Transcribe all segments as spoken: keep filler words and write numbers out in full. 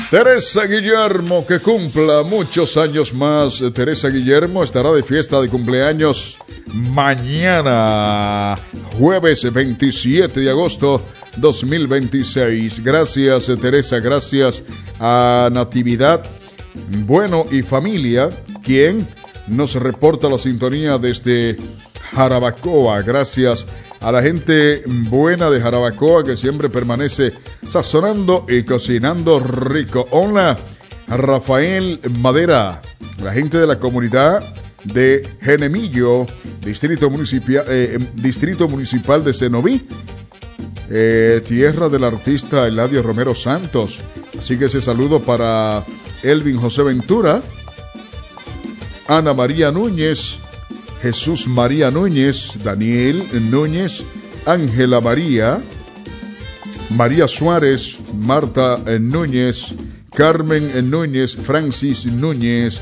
Teresa Guillermo, que cumpla muchos años más. Teresa Guillermo estará de fiesta de cumpleaños mañana, jueves veintisiete de agosto dos mil veintiséis. Gracias, Teresa, gracias a Natividad Bueno y familia, quien nos reporta la sintonía desde Jarabacoa. Gracias a la gente buena de Jarabacoa que siempre permanece sazonando y cocinando rico. Hola, Rafael Madera, la gente de la comunidad de Genemillo, distrito municipal, eh, distrito municipal de Cenoví, eh, tierra del artista Eladio Romero Santos. Así que ese saludo para Elvin José Ventura, Ana María Núñez, Jesús María Núñez, Daniel Núñez, Ángela María, María Suárez, Marta Núñez, Carmen Núñez, Francis Núñez,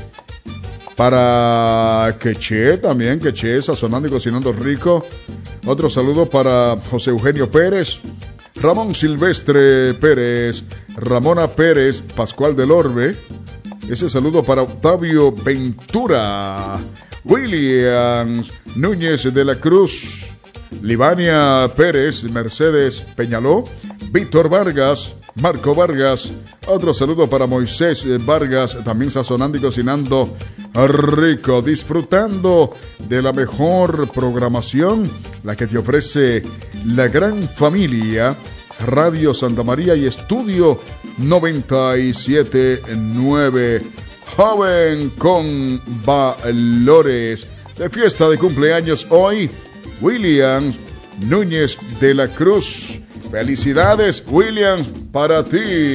para Queché también, Queché, sazonando y cocinando rico. Otro saludo para José Eugenio Pérez, Ramón Silvestre Pérez, Ramona Pérez, Pascual del Orbe. Ese saludo para Octavio Ventura, Williams Núñez de la Cruz, Libania Pérez, Mercedes Peñaló, Víctor Vargas, Marco Vargas. Otro saludo para Moisés Vargas, también sazonando y cocinando rico, disfrutando de la mejor programación, la que te ofrece la gran familia Radio Santa María y Estudio noventa y siete punto nueve. Joven con valores. De fiesta de cumpleaños hoy, William Núñez de la Cruz. Felicidades, William, para ti.